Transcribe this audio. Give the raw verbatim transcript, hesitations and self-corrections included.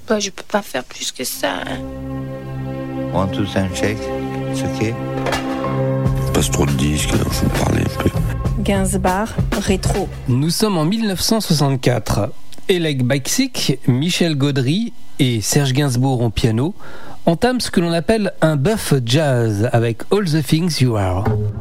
Bah, je peux pas faire plus que ça. Hein. One, two, time, check. C'est ok. Passe trop de disques, alors je vais me parler un peu. Gainsbourg, rétro. Nous sommes en dix-neuf cent soixante-quatre. Oleg Baksik, Michel Gaudry et Serge Gainsbourg au piano entament ce que l'on appelle un buff jazz avec All the Things You Are.